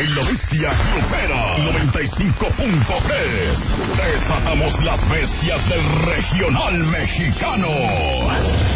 En la bestia grupera 95.3. Desatamos las bestias del regional mexicano.